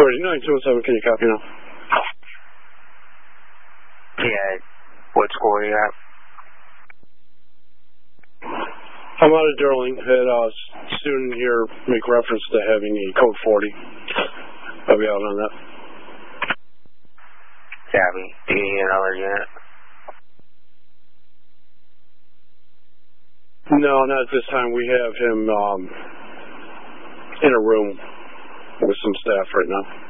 207, can you copy now? Yeah, what score are you at? I'm out of Durling. Had a student here make reference to having a code 40. I'll be out on that. Copy. Do you need another unit? No, not at this time. We have him in a room with some staff right now.